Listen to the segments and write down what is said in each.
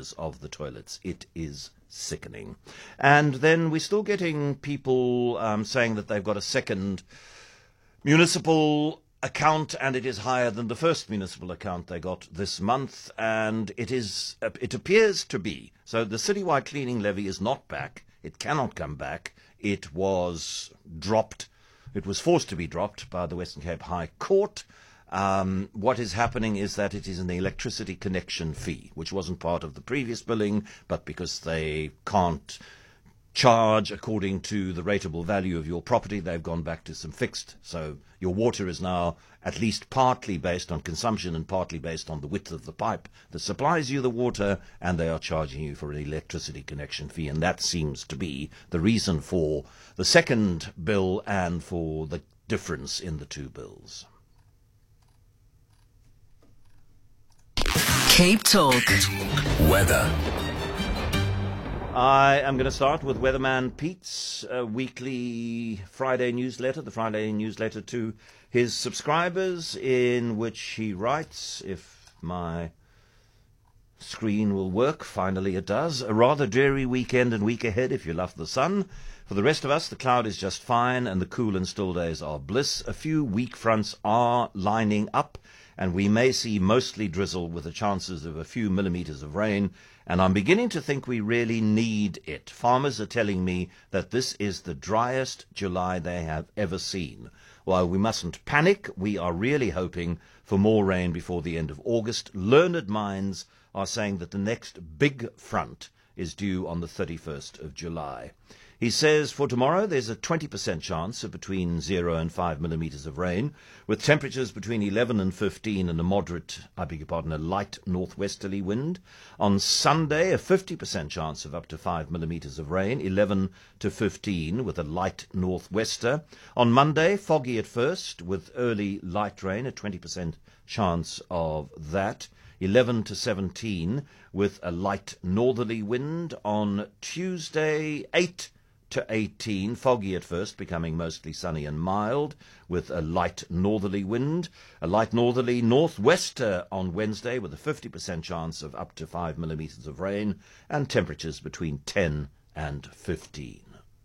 status of the toilets. It is sickening. And then we're still getting people saying that they've got a second municipal account, and it is higher than the first municipal account they got this month, and it appears to be. So the citywide cleaning levy is not back. It cannot come back. It was dropped. It was forced to be dropped by the Western Cape High Court. What is happening is that it is an electricity connection fee, which wasn't part of the previous billing, but because they can't charge according to the rateable value of your property, they've gone back to some fixed. So your water is now at least partly based on consumption and partly based on the width of the pipe that supplies you the water, and they are charging you for an electricity connection fee. And that seems to be the reason for the second bill and for the difference in the two bills. Cape Talk. Weather. I am going to start with Weatherman Pete's weekly Friday newsletter, the Friday newsletter to his subscribers, in which he writes, if my screen will work, finally it does, a rather dreary weekend and week ahead if you love the sun. For the rest of us, the cloud is just fine and the cool and still days are bliss. A few weak fronts are lining up, and we may see mostly drizzle with the chances of a few millimetres of rain, and I'm beginning to think we really need it. Farmers are telling me that this is the driest July they have ever seen. While we mustn't panic, we are really hoping for more rain before the end of August. Learned minds are saying that the next big front is due on the 31st of July. He says for tomorrow there's a 20% chance of between 0 and 5 millimetres of rain, with temperatures between 11 and 15 and a light northwesterly wind. On Sunday, a 50% chance of up to 5 millimetres of rain, 11 to 15 with a light northwester. On Monday, foggy at first with early light rain, a 20% chance of that. 11 to 17 with a light northerly wind. On Tuesday, 8 to 18, foggy at first, becoming mostly sunny and mild, with a light northerly wind. A light northerly northwester on Wednesday, with a 50% chance of up to 5 millimetres of rain, and temperatures between 10 and 15.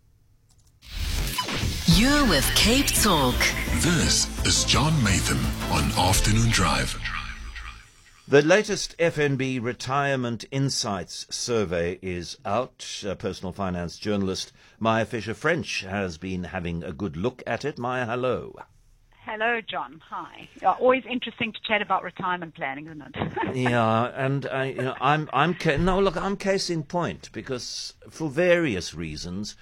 You're with Cape Talk. This is John Maytham on Afternoon Drive. The latest FNB Retirement Insights survey is out. Personal finance journalist Maya Fisher-French has been having a good look at it. Maya, hello. Hello, John. Hi. Always interesting to chat about retirement planning, isn't it? Yeah, and I'm case in point, because for various reasons,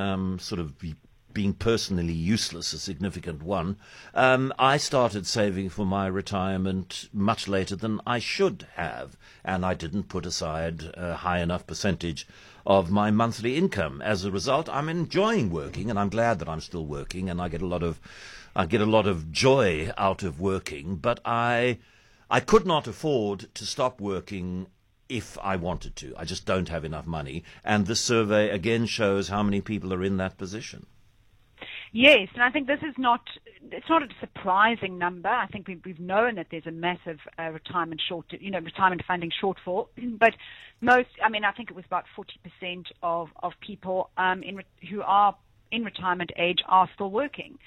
being personally useless, a significant one, I started saving for my retirement much later than I should have, and I didn't put aside a high enough percentage of my monthly income. As a result, I'm enjoying working, and I'm glad that I'm still working, and I get a lot of joy out of working, but I could not afford to stop working if I wanted to. I just don't have enough money, and this survey again shows how many people are in that position. Yes, and I think it's not a surprising number. I think we've known that there's a massive retirement funding shortfall, but I think it was about 40% of people who are in retirement age are still working.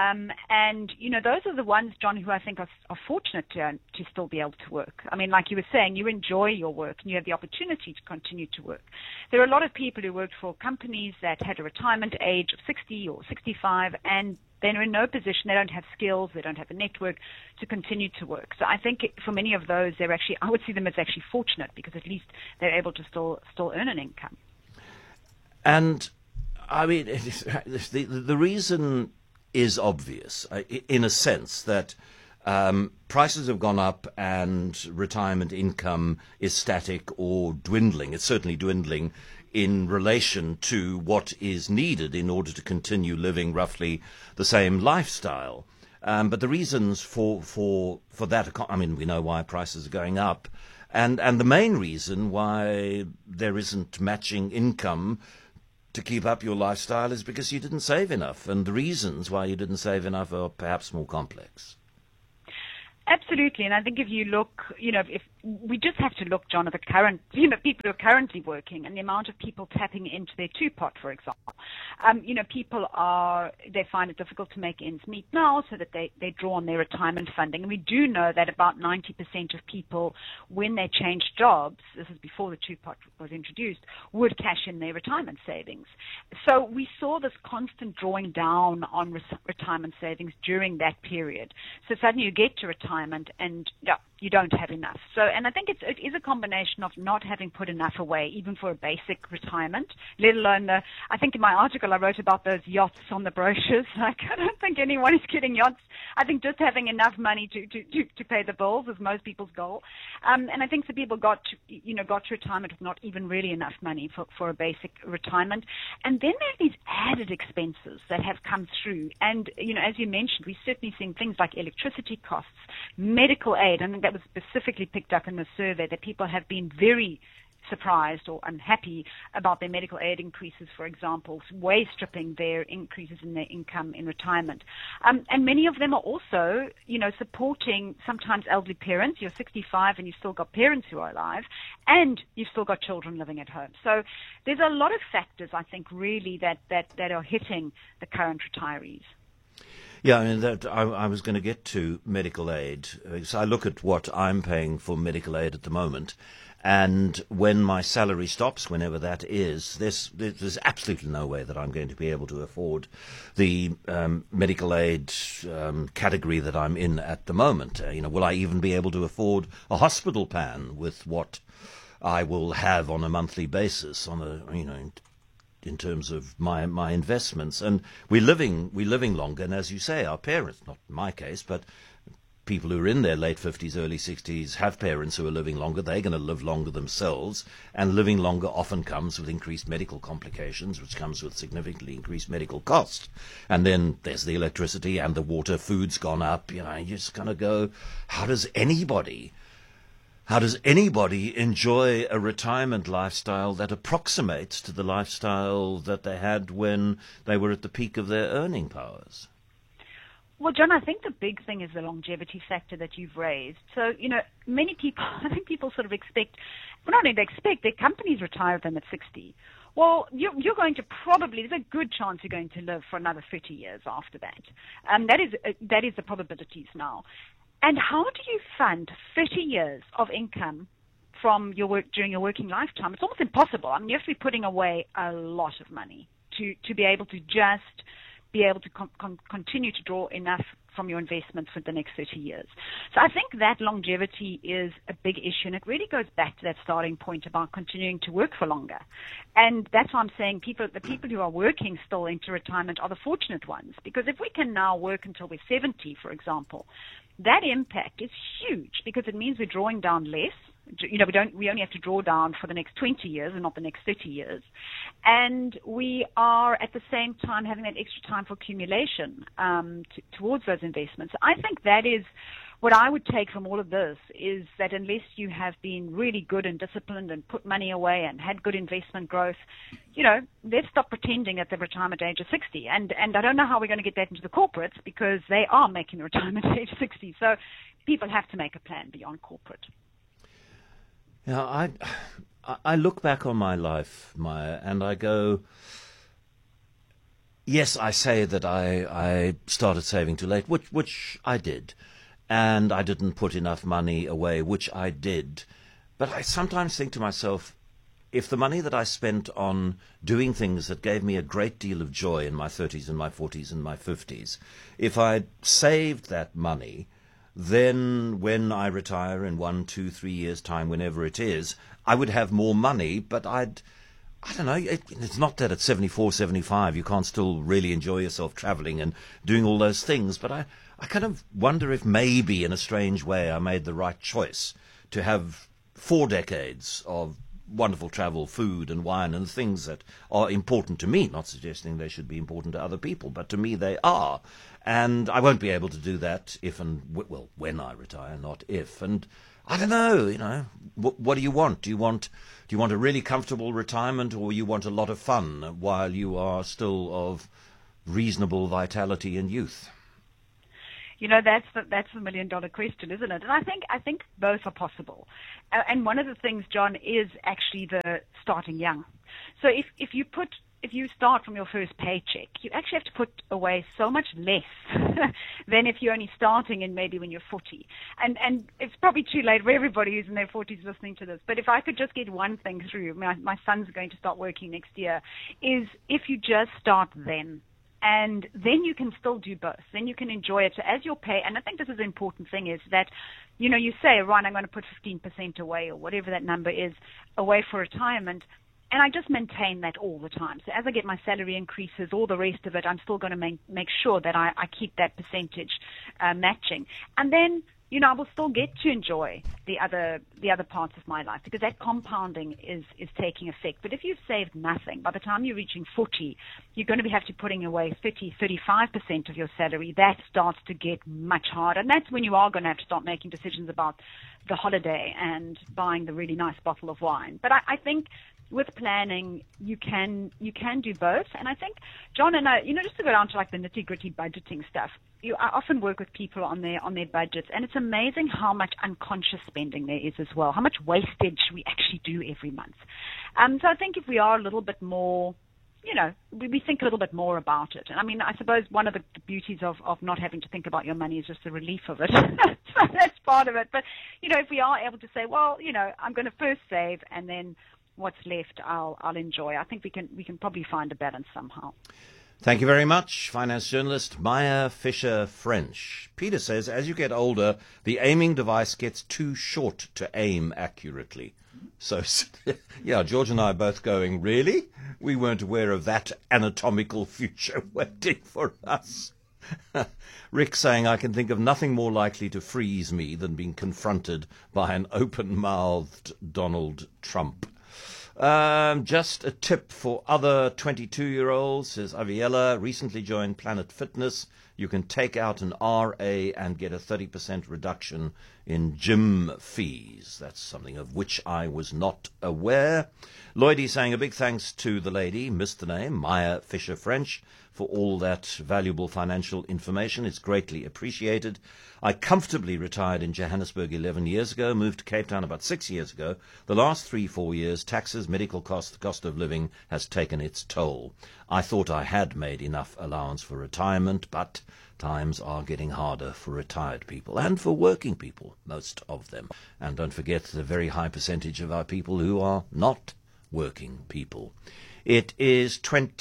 Those are the ones, John, who I think are fortunate to still be able to work. I mean, like you were saying, you enjoy your work and you have the opportunity to continue to work. There are a lot of people who worked for companies that had a retirement age of 60 or 65, and they're in no position, they don't have skills, they don't have a network to continue to work. So I think for many of those, I would see them as actually fortunate, because at least they're able to still earn an income. And I mean, the reason is obvious, in a sense, that prices have gone up and retirement income is static or dwindling. It's certainly dwindling in relation to what is needed in order to continue living roughly the same lifestyle. But the reasons for that, we know why prices are going up. And the main reason why there isn't matching income to keep up your lifestyle is because you didn't save enough, and the reasons why you didn't save enough are perhaps more complex. Absolutely, and I think if you look, if we just have to look, John, at the current, people who are currently working and the amount of people tapping into their two-pot, for example. People they find it difficult to make ends meet now, so that they draw on their retirement funding. And we do know that about 90% of people, when they change jobs, this is before the two-pot was introduced, would cash in their retirement savings. So we saw this constant drawing down on retirement savings during that period. So suddenly you get to retirement and you don't have enough. So, and I think it is a combination of not having put enough away, even for a basic retirement, let alone I think in my article I wrote about those yachts on the brochures. Like, I don't think anyone is getting yachts. I think just having enough money to pay the bills is most people's goal. And I think some people got to retirement with not even really enough money for a basic retirement. And then there are these added expenses that have come through. And, as you mentioned, we're certainly seeing things like electricity costs, medical aid. I think that was specifically picked up in the survey, that people have been very surprised or unhappy about their medical aid increases, for example, way stripping their increases in their income in retirement. And many of them are also, supporting sometimes elderly parents. You're 65 and you've still got parents who are alive, and you've still got children living at home. So there's a lot of factors, I think, really that are hitting the current retirees. Yeah, I was going to get to medical aid. So I look at what I'm paying for medical aid at the moment, and when my salary stops, whenever that is, there's absolutely no way that I'm going to be able to afford the medical aid category that I'm in at the moment. Will I even be able to afford a hospital plan with what I will have on a monthly basis in terms of my investments? And we're living longer, and as you say, our parents, not in my case, but people who are in their late 50s, early 60s have parents who are living longer. They're going to live longer themselves, and living longer often comes with increased medical complications, which comes with significantly increased medical cost. And then there's the electricity and the water. Food's gone up. You just kind of go, how does anybody enjoy a retirement lifestyle that approximates to the lifestyle that they had when they were at the peak of their earning powers? Well, John, I think the big thing is the longevity factor that you've raised. So, many people, I think people sort of expect, well, not only they expect, their companies retire them at 60. Well, you're going to there's a good chance you're going to live for another 30 years after that. That is the probabilities now. And how do you fund 30 years of income from your work during your working lifetime? It's almost impossible. I mean, you have to be putting away a lot of money to be able to just be able to continue to draw enough from your investments for the next 30 years. So I think that longevity is a big issue, and it really goes back to that starting point about continuing to work for longer. And that's why I'm saying the people who are working still into retirement are the fortunate ones, because if we can now work until we're 70, for example, that impact is huge, because it means we're drawing down less. We only have to draw down for the next 20 years and not the next 30 years. And we are at the same time having that extra time for accumulation towards those investments. I think that is what I would take from all of this, is that unless you have been really good and disciplined and put money away and had good investment growth, let's stop pretending at the retirement age of 60. And I don't know how we're going to get that into the corporates, because they are making the retirement age 60. So people have to make a plan beyond corporate. Yeah, I look back on my life, Maya, and I go, yes, I say that I started saving too late, which I did, and I didn't put enough money away, which I did. But I sometimes think to myself, if the money that I spent on doing things that gave me a great deal of joy in my 30s and my 40s and my 50s, if I'd saved that money, then when I retire in 1, 2, 3 years' time, whenever it is, I would have more money, but I don't know, it's not that at 74, 75 you can't still really enjoy yourself traveling and doing all those things, but I kind of wonder if maybe in a strange way I made the right choice to have 4 decades of wonderful travel, food and wine and things that are important to me, not suggesting they should be important to other people, but to me they are. And I won't be able to do that when I retire, not if. And I don't know, what do you want? Do you want a really comfortable retirement, or you want a lot of fun while you are still of reasonable vitality and youth? That's the $1 million question, isn't it? And I think both are possible. And one of the things, John, is actually the starting young. So if you start from your first paycheck, you actually have to put away so much less than if you're only starting in maybe when you're 40. And it's probably too late for everybody who's in their 40s listening to this. But if I could just get one thing through, my son's going to start working next year, is if you just start then. And then you can still do both. Then you can enjoy it as your pay. And I think this is the important thing is that, you say, right, I'm going to put 15% away or whatever that number is away for retirement. And I just maintain that all the time. So as I get my salary increases, all the rest of it, I'm still going to make sure that I keep that percentage matching. And then, I will still get to enjoy the other parts of my life because that compounding is taking effect. But if you've saved nothing, by the time you're reaching 40, you're going to have to putting away 35% of your salary. That starts to get much harder. And that's when you are going to have to start making decisions about the holiday and buying the really nice bottle of wine. But I think with planning, you can do both. And I think, John and I, just to go down to like the nitty-gritty budgeting stuff, I often work with people on their budgets, and it's amazing how much unconscious spending there is as well, how much wastage we actually do every month. So I think if we are a little bit more, we think a little bit more about it. And I mean, I suppose one of the beauties of not having to think about your money is just the relief of it. So that's part of it. But, if we are able to say, well, I'm going to first save and then what's left I'll enjoy. I think we can probably find a balance somehow. Thank you very much, finance journalist Maya Fisher-French. Peter says, as you get older, the aiming device gets too short to aim accurately. So, yeah, George and I are both going, really? We weren't aware of that anatomical future waiting for us. Rick saying, I can think of nothing more likely to freeze me than being confronted by an open-mouthed Donald Trump. Just a tip for other 22-year-olds, says Aviella, recently joined Planet Fitness. You can take out an RA and get a 30% reduction in gym fees. That's something of which I was not aware. Lloydie saying a big thanks to the lady, missed the name, Maya Fisher-French, for all that valuable financial information. It's greatly appreciated. I comfortably retired in Johannesburg 11 years ago, moved to Cape Town about 6 years ago. The last 3-4 years, taxes, medical costs, the cost of living has taken its toll. I thought I had made enough allowance for retirement, but times are getting harder for retired people and for working people, most of them. And don't forget the very high percentage of our people who are not working people. It is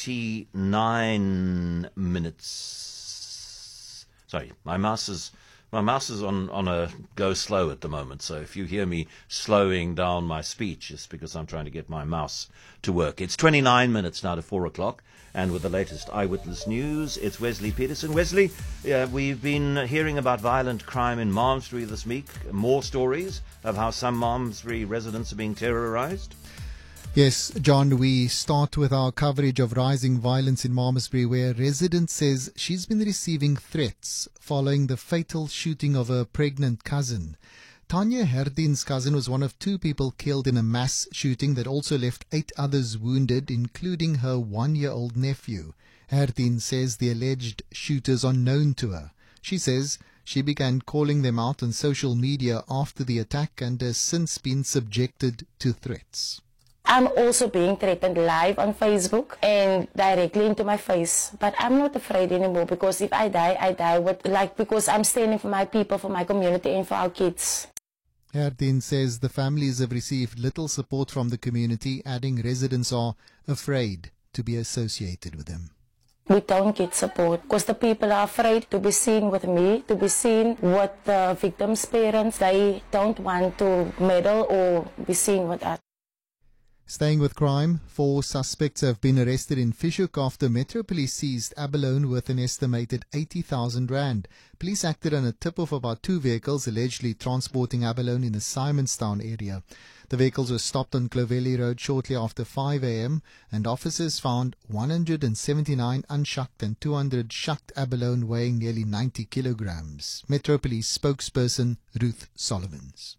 29 minutes. Sorry, my mouse is on a go slow at the moment, so if you hear me slowing down my speech, it's because I'm trying to get my mouse to work. It's 29 minutes now to 4 o'clock, and with the latest Eyewitness News, it's Wesley Peterson. Wesley, we've been hearing about violent crime in Malmesbury this week. More stories of how some Malmesbury residents are being terrorized. Yes, John, we start with our coverage of rising violence in Malmesbury, where a resident says she's been receiving threats following the fatal shooting of her pregnant cousin. Tanya Herdin's cousin was one of 2 people killed in a mass shooting that also left 8 others wounded, including her 1-year-old nephew. Herdin says the alleged shooters are known to her. She says she began calling them out on social media after the attack and has since been subjected to threats. I'm also being threatened live on Facebook and directly into my face. But I'm not afraid anymore, because if I die because I'm standing for my people, for my community and for our kids. Herdin says the families have received little support from the community, adding residents are afraid to be associated with them. We don't get support because the people are afraid to be seen with me, to be seen with the victims' parents. They don't want to meddle or be seen with us. Staying with crime, 4 suspects have been arrested in Fish Hoek after Metro Police seized abalone worth an estimated 80,000 rand. Police acted on a tip of about 2 vehicles allegedly transporting abalone in the Simonstown area. The vehicles were stopped on Clovelly Road shortly after 5 a.m. and officers found 179 unshucked and 200 shucked abalone weighing nearly 90 kilograms. Metro Police spokesperson Ruth Solomons.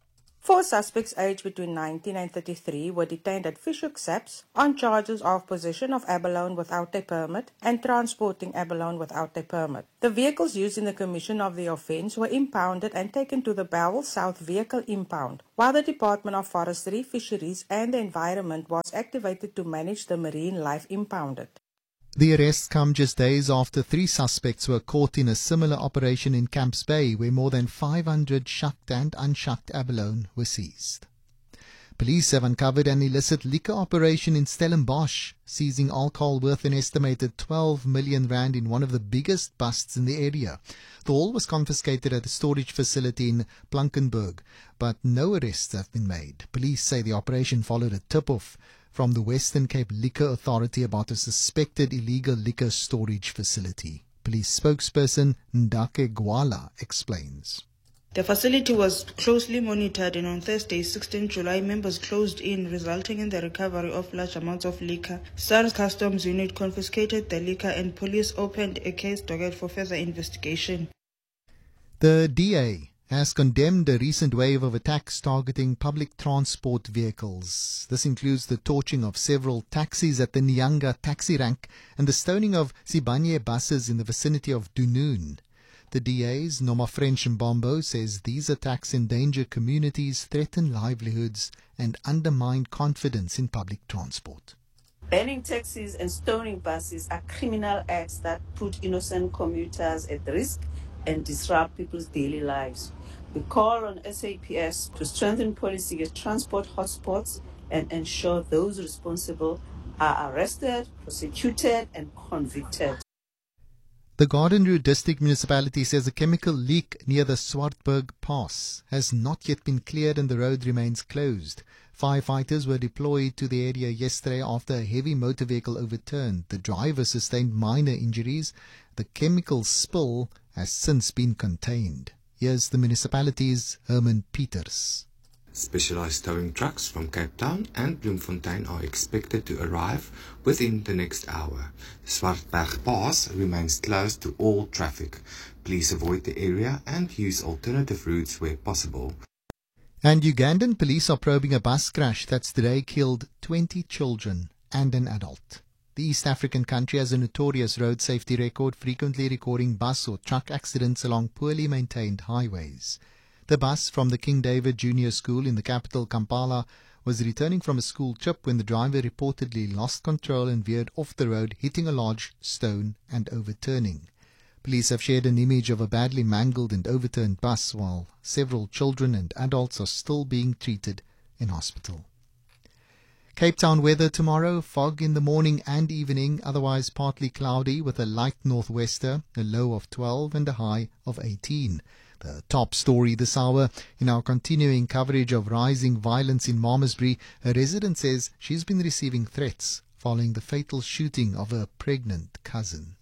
4 suspects aged between 19 and 33 were detained at Fish Hoek SAPS on charges of possession of abalone without a permit and transporting abalone without a permit. The vehicles used in the commission of the offence were impounded and taken to the Bowel South Vehicle Impound, while the Department of Forestry, Fisheries and the Environment was activated to manage the marine life impounded. The arrests come just days after 3 suspects were caught in a similar operation in Camps Bay, where more than 500 shucked and unshucked abalone were seized. Police have uncovered an illicit liquor operation in Stellenbosch, seizing alcohol worth an estimated 12 million rand in one of the biggest busts in the area. The all was confiscated at a storage facility in Blankenburg, but no arrests have been made. Police say the operation followed a tip-off from the Western Cape Liquor Authority about a suspected illegal liquor storage facility. Police spokesperson Ndake Gwala explains. The facility was closely monitored, and on Thursday, 16 July, members closed in, resulting in the recovery of large amounts of liquor. SARS Customs Unit confiscated the liquor and police opened a case docket for further investigation. The DA has condemned a recent wave of attacks targeting public transport vehicles. This includes the torching of several taxis at the Nyanga taxi rank and the stoning of Sibanye buses in the vicinity of Dunoon. The DA's Noma French Mbombo says these attacks endanger communities, threaten livelihoods and undermine confidence in public transport. Banning taxis and stoning buses are criminal acts that put innocent commuters at risk and disrupt people's daily lives. We call on SAPS to strengthen policy at transport hotspots and ensure those responsible are arrested, prosecuted and convicted. The Gardenrud District Municipality says a chemical leak near the Swartberg Pass has not yet been cleared and the road remains closed. Firefighters were deployed to the area yesterday after a heavy motor vehicle overturned. The driver sustained minor injuries. The chemical spill has since been contained. Here's the municipality's Herman Peters. Specialized towing trucks from Cape Town and Bloemfontein are expected to arrive within the next hour. The Swartberg Pass remains closed to all traffic. Please avoid the area and use alternative routes where possible. And Ugandan police are probing a bus crash that's today killed 20 children and an adult. The East African country has a notorious road safety record, frequently recording bus or truck accidents along poorly maintained highways. The bus from the King David Junior School in the capital Kampala was returning from a school trip when the driver reportedly lost control and veered off the road, hitting a large stone and overturning. Police have shared an image of a badly mangled and overturned bus, while several children and adults are still being treated in hospital. Cape Town weather tomorrow, fog in the morning and evening, otherwise partly cloudy with a light northwester, a low of 12 and a high of 18. The top story this hour, in our continuing coverage of rising violence in Malmesbury, a resident says she's been receiving threats following the fatal shooting of her pregnant cousin.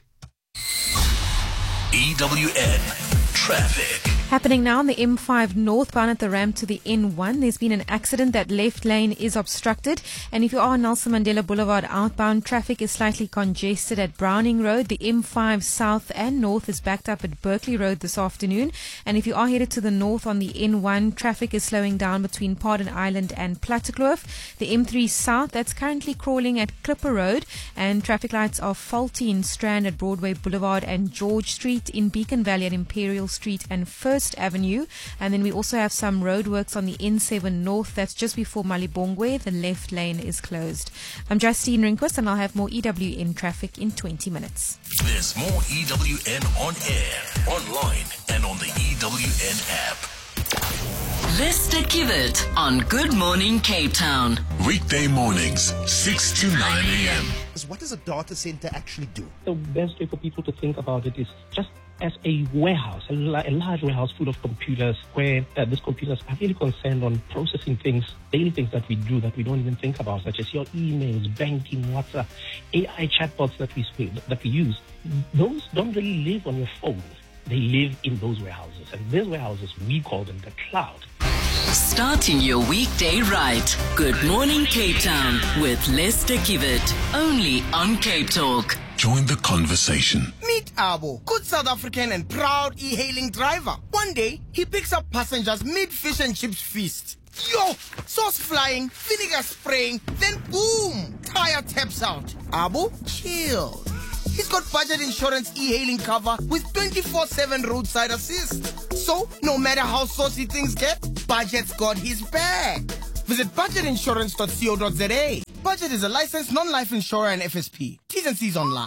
EWN Traffic. Happening now on the M5 northbound at the ramp to the N1. There's been an accident. That left lane is obstructed. And if you are on Nelson Mandela Boulevard outbound, traffic is slightly congested at Browning Road. The M5 south and north is backed up at Berkeley Road this afternoon. And if you are headed to the north on the N1, traffic is slowing down between Pardon Island and Plattekloof. The M3 south, that's currently crawling at Clipper Road. And traffic lights are faulty in Strand at Broadway Boulevard and George Street, in Beacon Valley at Imperial Street and First Avenue. And then we also have some roadworks on the N7 North. That's just before Malibongwe. The left lane is closed. I'm Justine Rinquist, and I'll have more EWN traffic in 20 minutes. There's more EWN on air, online, and on the EWN app. Lester Kivet on Good Morning Cape Town. Weekday mornings, 6 to 9 a.m. What does a data center actually do? The best way for people to think about it is just as a warehouse, a large warehouse full of computers, where these computers are really concerned on processing things, daily things that we do that we don't even think about, such as your emails, banking, WhatsApp, AI chatbots that we use. Those don't really live on your phone. They live in those warehouses. And these warehouses, we call them the cloud. Starting your weekday right. Good Morning Cape Town with Lester Kivet. Only on Cape Talk. Join the conversation. Meet Abo, good South African and proud e-hailing driver. One day, he picks up passengers mid-fish and chips feast. Yo! Sauce flying, vinegar spraying, then boom! Tire taps out. Abo, chill. He's got budget insurance e-hailing cover with 24/7 roadside assist. So, no matter how saucy things get, Budget's got his back. Visit budgetinsurance.co.za. Budget is a licensed non-life insurer and FSP. T's and C's online.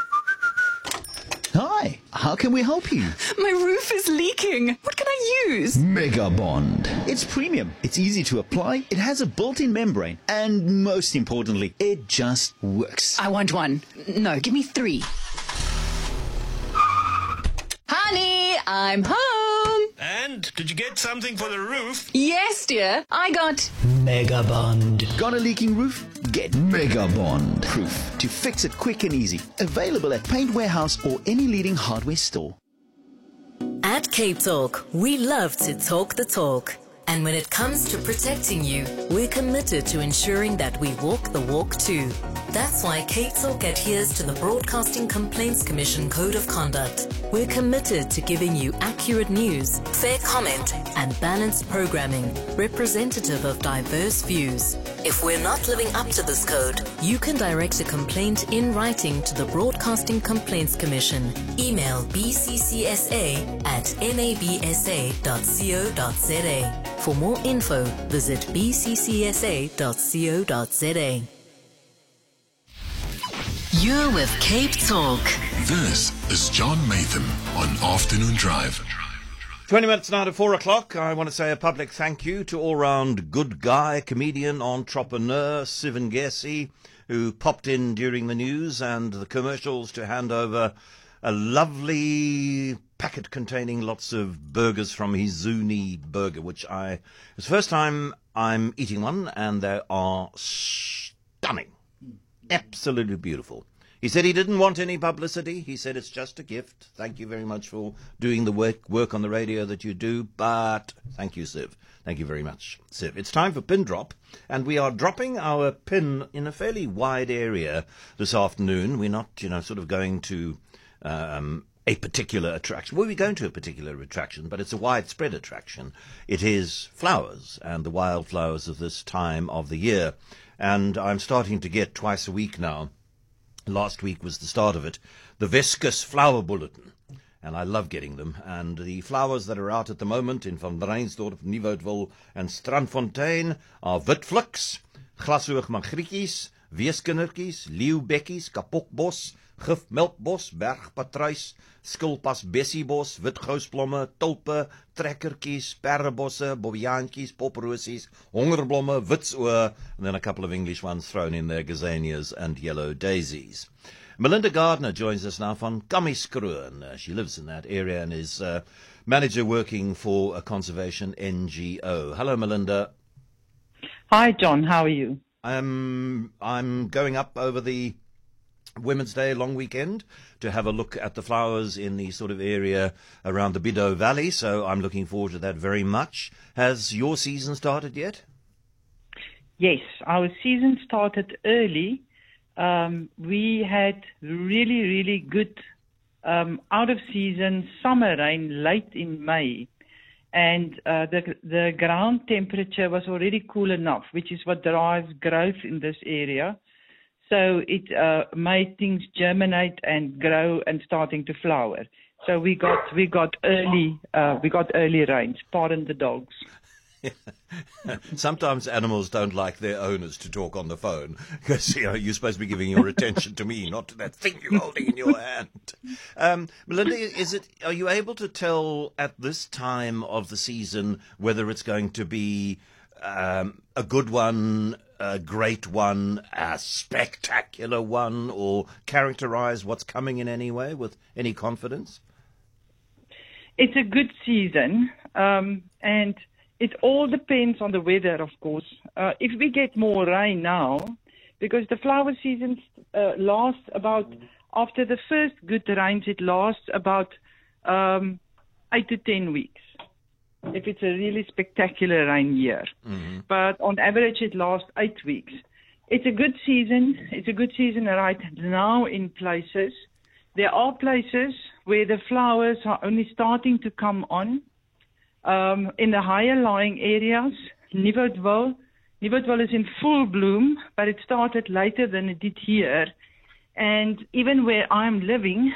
Hi, how can we help you? My roof is leaking. What can I use? Mega Bond. It's premium, it's easy to apply, it has a built-in membrane, and most importantly, it just works. I want one. No, give me 3. Honey, I'm home. And did you get something for the roof? Yes, dear. I got Mega Bond. Got a leaking roof? Get Mega Bond. Proof to fix it quick and easy. Available at Paint Warehouse or any leading hardware store. At Cape Talk, we love to talk the talk. And when it comes to protecting you, we're committed to ensuring that we walk the walk too. That's why Cape Talk adheres to the Broadcasting Complaints Commission Code of Conduct. We're committed to giving you accurate news, fair comment, and balanced programming, representative of diverse views. If we're not living up to this code, you can direct a complaint in writing to the Broadcasting Complaints Commission. Email bccsa@nabsa.co.za. For more info, visit bccsa.co.za. You're with Cape Talk. This is John Matham on Afternoon Drive. 20 minutes now to 4 o'clock. I want to say a public thank you to all-round good guy, comedian, entrepreneur, Sivan Gessi, who popped in during the news and the commercials to hand over a lovely packet containing lots of burgers from his Zuni Burger, which it's the first time I'm eating one, and they are stunning. Absolutely beautiful. He said he didn't want any publicity. He said it's just a gift. Thank you very much for doing the work on the radio that you do. But thank you, Siv. Thank you very much, Siv. It's time for Pin Drop, and we are dropping our pin in a fairly wide area this afternoon. We're not, sort of going to a particular attraction. Well, we're going to a particular attraction, but it's a widespread attraction. It is flowers and the wildflowers of this time of the year. And I'm starting to get twice a week now. Last week was the start of it, the Weskus Flower Bulletin, and I love getting them. And the flowers that are out at the moment in Van Reinsdorp, Nieuwoudtville and Strandfontein are Witflux, Glasoog Magrietjies, Weeskindertjies, Leeuwbekkies, Kapokbos, Gifmelkbos, Bergpatruis, Skilpas Bessiebos, Witgousblomme, Tulpe, Trekkertjies, Perrebosse, Bobbejaantjies, Poprosies, Hongerblomme, Witsoor, and then a couple of English ones thrown in there, Gazanias and Yellow Daisies. Melinda Gardner joins us now from Kammiskroon. She lives in that area and is manager working for a conservation NGO. Hello, Melinda. Hi, John. How are you? I'm going up over the Women's Day long weekend to have a look at the flowers in the sort of area around the Bido Valley, so I'm looking forward to that very much. Has your season started yet? Yes, our season started early. We had really, really good out-of-season summer rain late in May, and the ground temperature was already cool enough, which is what drives growth in this area. So it made things germinate and grow and starting to flower. So we got early rains. Pardon the dogs. Sometimes animals don't like their owners to talk on the phone because you're supposed to be giving your attention to me, not to that thing you're holding in your hand. Melinda, are you able to tell at this time of the season whether it's going to be a good one, a great one, a spectacular one, or characterize what's coming in any way with any confidence? It's a good season, and it all depends on the weather, of course. If we get more rain now, because the flower season lasts about, after the first good rains, it lasts about 8 to 10 weeks. If it's a really spectacular rain year. Mm-hmm. But on average, it lasts 8 weeks. It's a good season. It's a good season right now in places. There are places where the flowers are only starting to come on. In the higher lying areas, Nieuwoudtville is in full bloom, but it started later than it did here. And even where I'm living,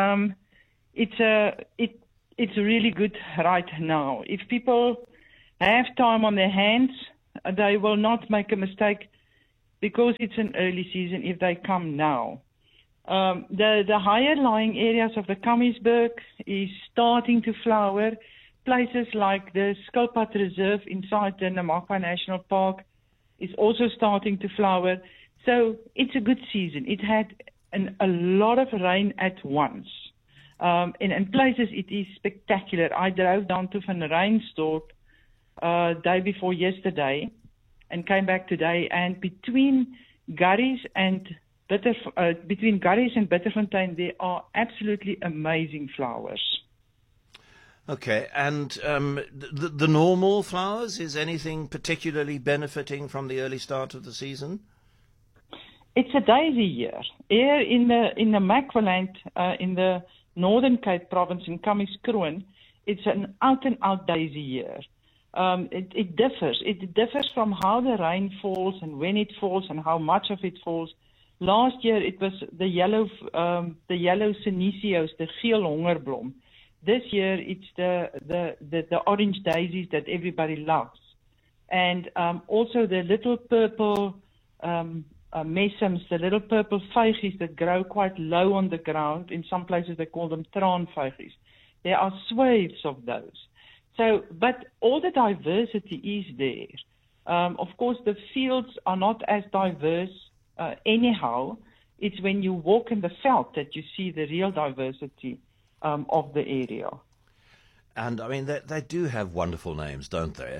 it's really good right now. If people have time on their hands, they will not make a mistake because it's an early season if they come now. The higher lying areas of the Kamiesberg is starting to flower. Places like the Skilpad Reserve inside the Namakwa National Park is also starting to flower. So it's a good season. It had a lot of rain at once. In places it is spectacular. I drove down to Van Reinsdorp day before yesterday and came back today, and between Garries and Bitterfontein there are absolutely amazing flowers. Okay, and the normal flowers, is anything particularly benefiting from the early start of the season? It's a daisy year. Here in the Makwaland, in the Northern Cape province in Kamieskroon, it's an out-and-out daisy year. It differs. It differs from how the rain falls and when it falls and how much of it falls. Last year it was the yellow Senesio's, the geel hongerblom. This year it's the orange daisies that everybody loves, and also the little purple mesums, the little purple vygies that grow quite low on the ground. In some places they call them traanvygies. There are swathes of those. So, but all the diversity is there. Of course, the fields are not as diverse anyhow. It's when you walk in the veld that you see the real diversity of the area. And I mean, they do have wonderful names, don't they?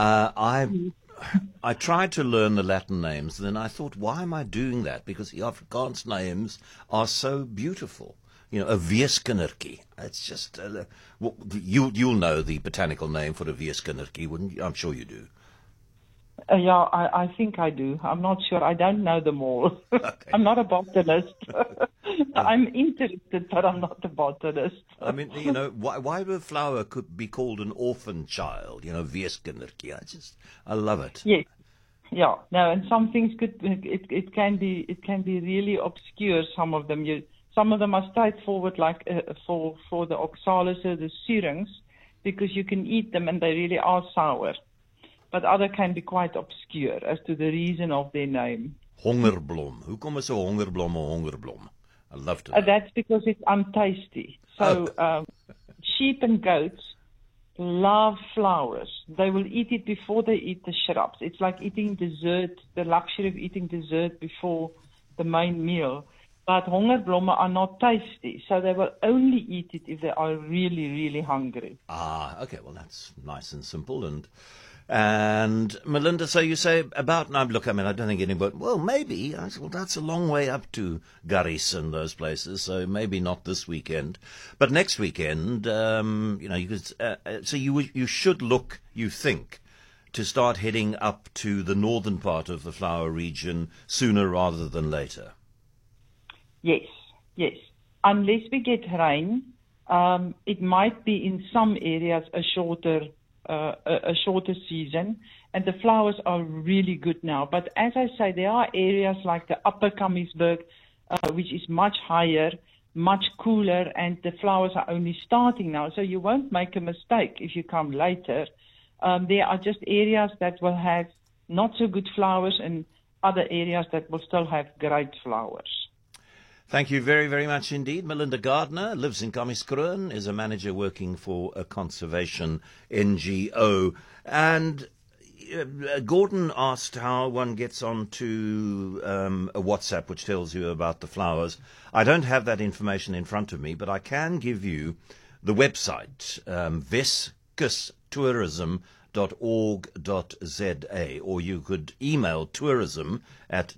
I tried to learn the Latin names, and then I thought, why am I doing that? Because the Afrikaans names are so beautiful. You know, a weeskindertjie. It's just, you'll know the botanical name for a weeskindertjie, wouldn't you? I'm sure you do. Yeah, I think I do. I'm not sure. I don't know them all. Okay. I'm not a botanist. I'm interested, but I'm not a botanist. I mean, you know, why a flower could be called an orphan child? You know, weeskindertjie. I love it. Yes. Yeah. No, and some things it can be really obscure. Some of them are straightforward, like for the oxalis, the surings, because you can eat them and they really are sour. But other can be quite obscure as to the reason of their name. Hongerblom. Hoekom is 'n hongerblom 'n hongerblom? I love to know. That's because it's untasty. So sheep and goats love flowers. They will eat it before they eat the shrubs. It's like eating dessert, the luxury of eating dessert before the main meal. But hongerblomme are not tasty, so they will only eat it if they are really, really hungry. Ah, okay. Well, that's nice and simple. And Melinda, so you say about, now look, I mean, I don't think anybody, well, maybe, well, that's a long way up to Garries and those places, so maybe not this weekend. But next weekend, you know, you could, so you should look, you think, to start heading up to the northern part of the flower region sooner rather than later. Yes. Unless we get rain, it might be in some areas a shorter season, and the flowers are really good now. But as I say, there are areas like the Upper Kamiesberg, which is much higher, much cooler, and the flowers are only starting now. So you won't make a mistake if you come later. There are just areas that will have not so good flowers and other areas that will still have great flowers. Thank you very, very much indeed. Melinda Gardner lives in Kamieskroon, is a manager working for a conservation NGO. And Gordon asked how one gets on to a WhatsApp which tells you about the flowers. I don't have that information in front of me, but I can give you the website, weskusttourism.org.za, or you could email tourism at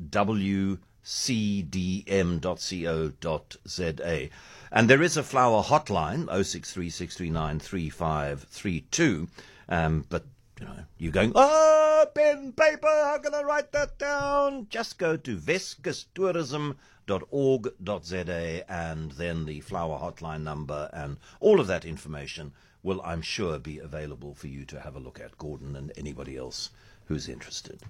cdm.co.za. And there is a flower hotline, 0636393532, but you're going, pen, paper, how can I write that down? Just go to vescustourism.org.za and then the flower hotline number and all of that information will, I'm sure, be available for you to have a look at, Gordon and anybody else who's interested.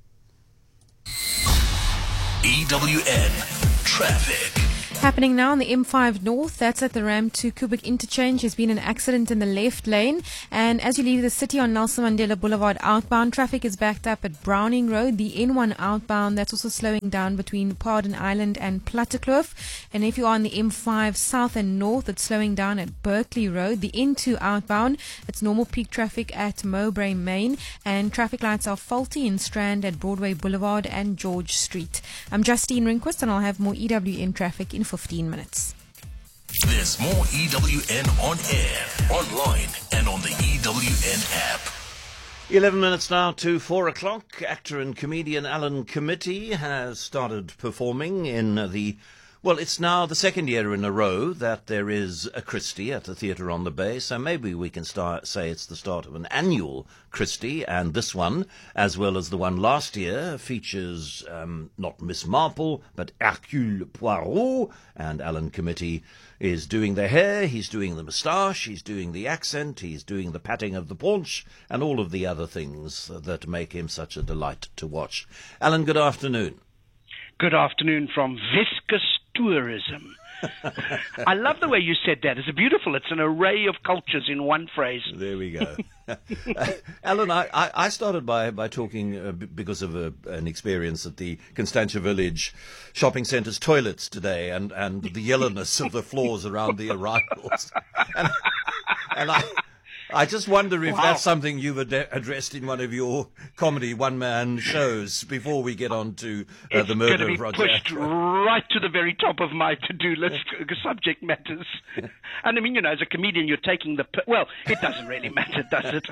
EWN Traffic. Happening now on the M5 North, that's at the Ram to Kubik interchange. There's been an accident in the left lane. And as you leave the city on Nelson Mandela Boulevard outbound, traffic is backed up at Browning Road. The N1 outbound, that's also slowing down between Pardon Island and Plattekloof. And if you're on the M5 South and North, it's slowing down at Berkeley Road. The N2 outbound, it's normal peak traffic at Mowbray Main. And traffic lights are faulty in Strand at Broadway Boulevard and George Street. I'm Justine Rinquist, and I'll have more EWN traffic in 15 minutes. There's more EWN on air, online, and on the EWN app. 11 minutes now to 4 o'clock. Actor and comedian Alan Committee has started performing in it's now the second year in a row that there is a Christie at the Theatre on the Bay, so maybe we can say it's the start of an annual Christie, and this one, as well as the one last year, features not Miss Marple, but Hercule Poirot, and Alan Committee is doing the hair, he's doing the moustache, he's doing the accent, he's doing the patting of the paunch, and all of the other things that make him such a delight to watch. Alan, good afternoon. Good afternoon from Viscous Tourism. I love the way you said that. It's beautiful. It's an array of cultures in one phrase. There we go. Alan, I started by talking because of an experience at the Constantia Village shopping centre's toilets today and the yellowness of the floors around the arrivals. And I just wonder if that's something you've addressed in one of your comedy one-man shows before we get on to the murder of Roger. It's going to be pushed right to the very top of my to-do list subject matters. And I mean, as a comedian, you're taking the... Well, it doesn't really matter, does it?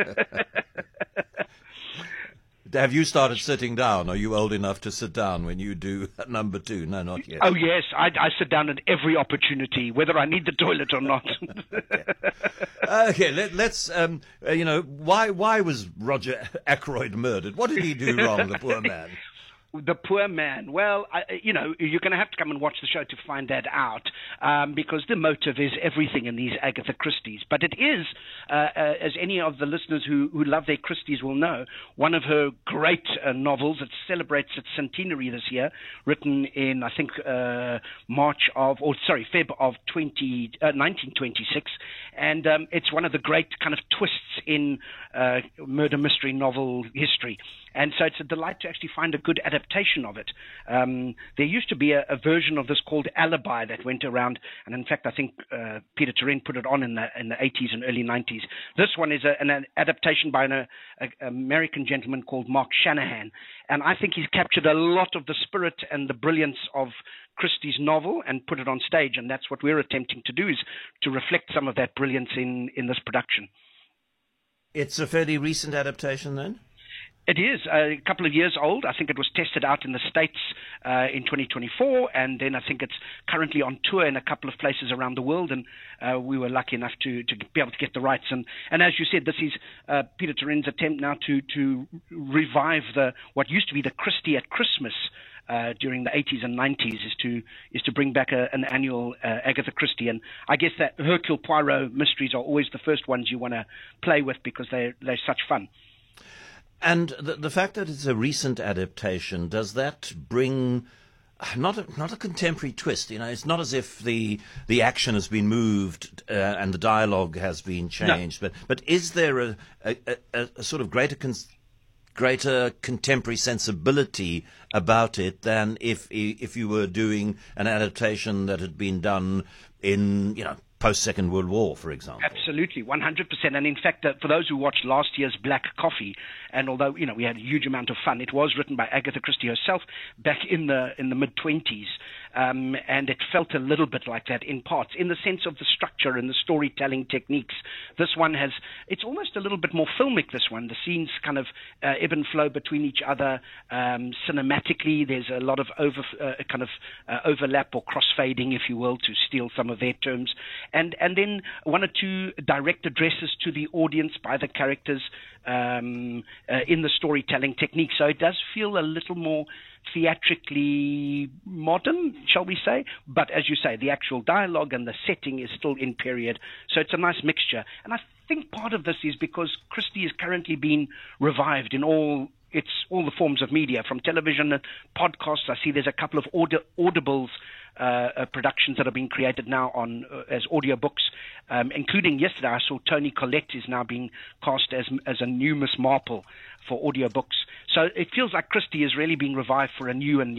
Have you started sitting down? Are you old enough to sit down when you do number two? No, not yet. Oh, yes. I sit down at every opportunity, whether I need the toilet or not. Okay, let's, why was Roger Ackroyd murdered? What did he do wrong, the poor man? The poor man. Well, you're going to have to come and watch the show to find that out, because the motive is everything in these Agatha Christie's. But it is, as any of the listeners who love their Christie's will know, one of her great novels. It celebrates its centenary this year, written in, I think, Feb of 1926. And it's one of the great kind of twists in murder mystery novel history. And so it's a delight to actually find a good adaptation of it. There used to be a version of this called Alibi that went around, and in fact I think Peter Turin put it on in the 80s and early 90s. This one is an adaptation by an American gentleman called Mark Shanahan, and I think he's captured a lot of the spirit and the brilliance of Christie's novel and put it on stage, and that's what we're attempting to do, is to reflect some of that brilliance in this production. It's a fairly recent adaptation then? It is a couple of years old. I think it was tested out in the States in 2024, and then I think it's currently on tour in a couple of places around the world, and we were lucky enough to be able to get the rights. And as you said, this is Peter Turin's attempt now to revive what used to be the Christie at Christmas during the 80s and 90s, is to bring back an annual Agatha Christie. And I guess that Hercule Poirot mysteries are always the first ones you want to play with because they're such fun. And the fact that it's a recent adaptation, does that bring not a contemporary twist? It's not as if the action has been moved and the dialogue has been changed. No. But is there a sort of greater contemporary sensibility about it than if you were doing an adaptation that had been done in post-Second World War, for example? Absolutely, 100%. And in fact, for those who watched last year's Black Coffee, and although we had a huge amount of fun, it was written by Agatha Christie herself back in the mid-20s. and it felt a little bit like that in parts, in the sense of the structure and the storytelling techniques. This one it's almost a little bit more filmic, this one. The scenes kind of ebb and flow between each other. Cinematically, there's a lot of overlap or crossfading, if you will, to steal some of their terms. And then one or two direct addresses to the audience by the characters in the storytelling technique. So it does feel a little more theatrically modern, shall we say, but as you say, the actual dialogue and the setting is still in period, so it's a nice mixture. And I think part of this is because Christie is currently being revived in all the forms of media, from television and podcasts. I see there's a couple of audibles productions that are being created now as audiobooks, including yesterday I saw Toni Collette is now being cast as a new Miss Marple for audiobooks. So it feels like Christie is really being revived for a new and